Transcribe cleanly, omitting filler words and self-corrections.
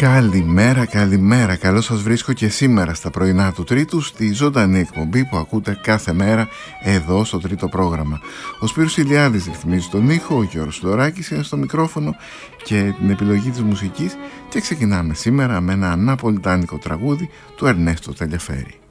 Καλημέρα, καλημέρα. Καλώς σας βρίσκω και σήμερα στα πρωινά του Τρίτου, στη ζωντανή εκπομπή που ακούτε κάθε μέρα εδώ στο τρίτο πρόγραμμα. Ο Σπύρος Ηλιάδης ρυθμίζει τον ήχο, ο Γιώργος Φλωράκης είναι στο μικρόφωνο και την επιλογή της μουσικής, και ξεκινάμε σήμερα με ένα ναπολιτάνικο τραγούδι του Ερνέστο Τελιαφέρη.